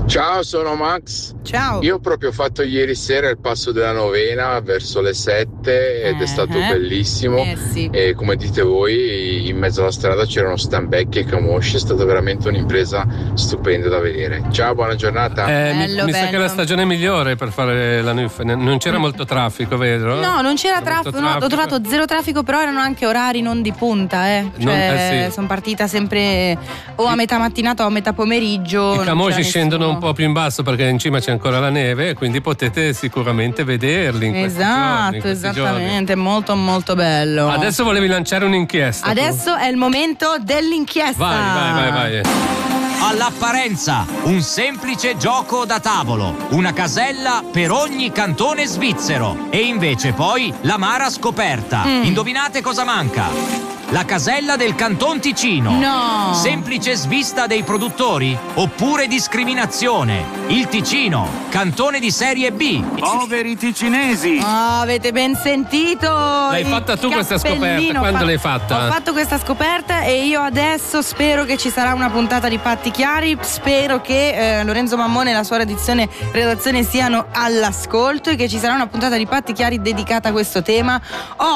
Ciao, sono Max. Ciao. Io ho proprio fatto ieri sera il passo della novena verso le 7 ed è stato bellissimo. Sì. E come dite voi, in mezzo alla strada c'erano Stambecchi e Camosci, è stata veramente un'impresa stupenda da vedere. Ciao, buona giornata. Mi sa che è la stagione migliore per fare la NUF. Non c'era molto traffico, vero? No, non c'era traffico, no, ho trovato zero traffico, però erano anche orari non di punta, Cioè, sono partita sempre o a metà mattinata o a metà pomeriggio. I Camosci scendono un po' più in basso perché in cima c'è ancora la neve, quindi potete sicuramente vederli in questi giorni, esattamente, molto molto bello. Adesso volevi lanciare un'inchiesta. Adesso è il momento dell'inchiesta. Vai. All'apparenza, un semplice gioco da tavolo, una casella per ogni cantone svizzero e invece poi l'amara scoperta. Indovinate cosa manca? La casella del Canton Ticino. No! Semplice svista dei produttori? Oppure discriminazione? Il Ticino, cantone di serie B. Poveri ticinesi! Oh, avete ben sentito? L'hai fatta tu questa scoperta? Quando l'hai fatta? Ho fatto questa scoperta e io adesso spero che ci sarà una puntata di Patti Chiari. Spero che Lorenzo Mammone e la sua redazione siano all'ascolto e che ci sarà una puntata di Patti Chiari dedicata a questo tema.